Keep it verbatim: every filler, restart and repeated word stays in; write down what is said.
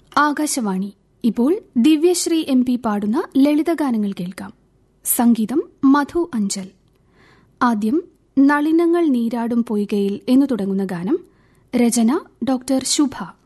ആകാശവാണി. ഇപ്പോൾ Divyasree M P പാടുന്ന ലളിതഗാനങ്ങൾ കേൾക്കാം. സംഗീതം മധു അഞ്ചൽ. ആദ്യം നളിനങ്ങൾ നീരാടും പൊയ്കയിൽ എന്നു തുടങ്ങുന്ന ഗാനം. രചന ഡോക്ടർ ശുഭ.